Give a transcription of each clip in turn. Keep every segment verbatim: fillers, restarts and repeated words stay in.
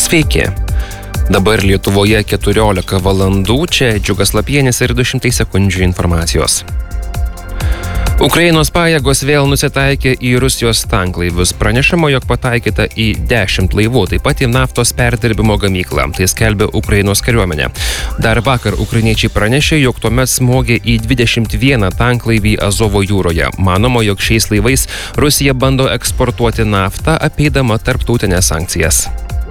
Sveiki. Dabar Lietuvoje keturiolika valandų, čia Džiugas Lapienis ir du šimtai sekundžių informacijos. Ukrainos pajėgos vėl nusitaikė į Rusijos tanklaivius. Pranešama, jog pataikyta į dešimt laivų, taip pat į naftos perdirbimo gamyklą. Tai skelbia Ukrainos kariuomenė. Dar vakar ukrainiečiai pranešė, jog tuomet smogė į dvidešimt vieną tanklaivį Azovo jūroje. Manoma, jog šiais laivais Rusija bando eksportuoti naftą, apeidama tarptautinės sankcijas.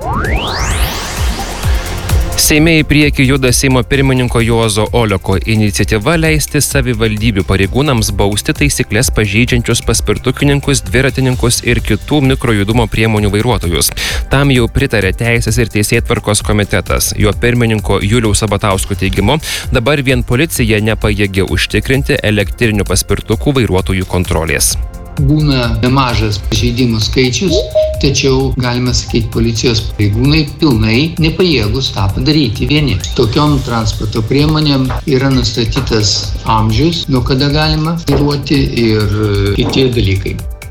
Seime į priekį juda Seimo pirmininko Juozo Oleko iniciatyva leisti savivaldybių pareigūnams bausti taisyklės pažeidžiančius paspirtukininkus, dviratininkus ir kitų mikrojudumo priemonių vairuotojus. Tam jau pritarė Teisės ir teisėtvarkos komitetas. Jo pirmininko Juliaus Sabatausko teigimu, dabar vien policija nepajėgia užtikrinti elektrinių paspirtukų vairuotojų kontrolės. Būna nemažas pažeidimų skaičius, tačiau, galima sakyti, policijos pareigūnai pilnai nepajėgus tą padaryti vieni. Tokiom transporto priemonėm yra nustatytas amžius, nuo kada galima vairuoti ir kiti dalykai.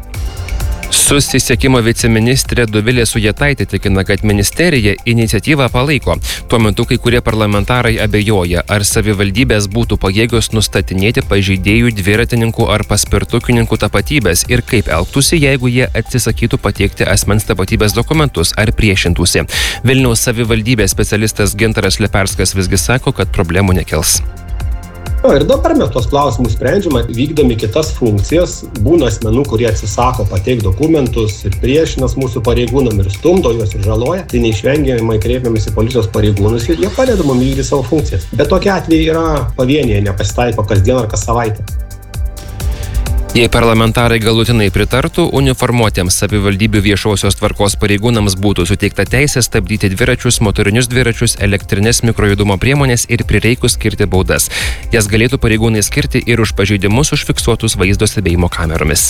Susisiekimo viceministrė Dovilė Sujetaitė tikina, kad ministerija iniciatyvą palaiko. Tuo metu kai kurie parlamentarai abejoja, ar savivaldybės būtų pajėgios nustatinėti pažeidėjų dviratininkų ar paspirtukininkų tapatybės ir kaip elgtųsi, jeigu jie atsisakytų pateikti asmens tapatybės dokumentus ar priešintųsi. Vilniaus savivaldybės specialistas Gintaras Leperskas visgi sako, kad problemų nekels. O, ir dabar mes tuos klausimus sprendžiame, vykdami kitas funkcijas. Būna asmenų, kurie atsisako pateikti dokumentus ir priešinas mūsų pareigūnam ir stumdo juos ir žaloja. Tai neišvengiamai kreipiamės į policijos pareigūnus ir jie padeda mums vykdyti savo funkcijas. Bet tokie atvejai yra pavieniai, nepasitaiko kasdien ar kas savaitę. Jei parlamentarai galutinai pritartų, uniformuotiems savivaldybių viešosios tvarkos pareigūnams būtų suteikta teisė stabdyti dviračius, motorinius dviračius, elektrinės mikrojudumo priemonės ir prireikus skirti baudas. Jas galėtų pareigūnai skirti ir už pažeidimus užfiksuotus vaizdo stebėjimo kameromis.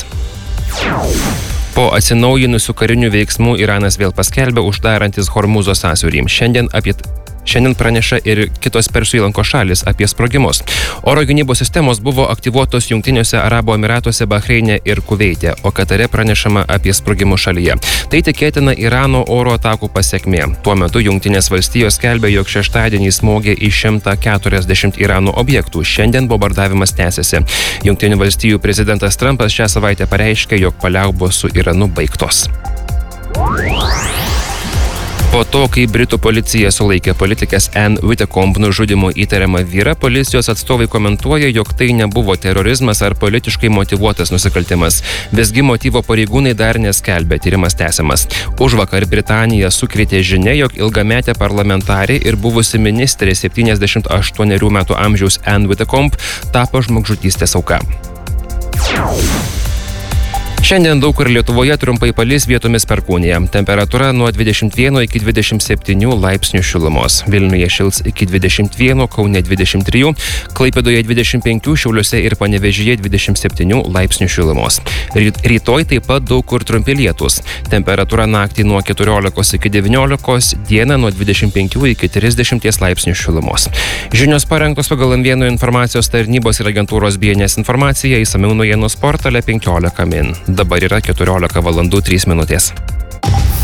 Po atsinaujinusių karinių veiksmų Iranas vėl paskelbė uždarantis Hormūzo sąsiaurį. Šiandien apie Šiandien praneša ir kitos Persų įlankos šalis apie sprogimus. Oro gynybos sistemos buvo aktyvuotos Jungtiniuose Arabų Emyratuose, Bahreine ir Kuveite, o Katare pranešama apie sprogimus šalyje. Tai tikėtina Irano oro atakų pasekmė. Tuo metu Jungtinės valstijos skelbė, jog šeštadienį smogė į šimtą keturiasdešimt Irano objektų. Šiandien bombardavimas tęsiasi. Jungtinių valstijų prezidentas Trumpas šią savaitę pareiškė, jog paliaubos su Iranu baigtos. Po to, kai Britų policija sulaikė politikės Anne Widdecombe nužudymu įtariamą vyrą, policijos atstovai komentuoja, jog tai nebuvo terorizmas ar politiškai motyvuotas nusikaltimas. Visgi motyvo pareigūnai dar neskelbė, tyrimas tęsiamas. Užvakar Britanija sukrėtė žinia, jog ilgametė parlamentarė ir buvusi ministrė septyniasdešimt aštuonerių metų amžiaus Anne Widdecombe tapo žmogžudystės auka. Šiandien daug kur Lietuvoje trumpai palis, vietomis perkūnija. Temperatūra nuo dvidešimt vieno iki dvidešimt septynių laipsnių šilumos. Vilniuje šils iki dvidešimt vieno, Kaune dvidešimt trijų, Klaipėdoje dvidešimt penkių, Šiauliuose ir Panevėžyje dvidešimt septynių laipsnių šilumos. Rytoj taip pat daug kur trumpi lietūs. Temperatūra naktį nuo keturiolikos iki devyniolikos, dieną nuo dvidešimt penkių iki trisdešimties laipsnių šilumos. Žinios parengtos pagal M vienas informacijos tarnybos ir agentūros B N S informaciją, išsamiau naujienų portale penkiolika min. Dabar yra keturiolika valandų trys minutės.